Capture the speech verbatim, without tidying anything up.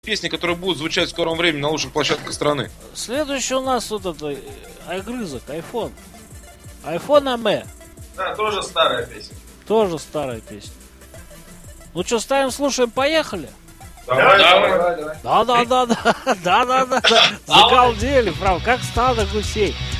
песни, которые будут звучать в скором времени на лучших площадках страны. Следующий у нас вот это огрызок, iPhone. iPhone АМ. Да, тоже старая песня. Тоже старая песня. Ну что, ставим, слушаем, поехали? Давай, давай, давай, давай. Да, да, да, да, да, да, да, да. Загалдели, прав, как стадо гусей.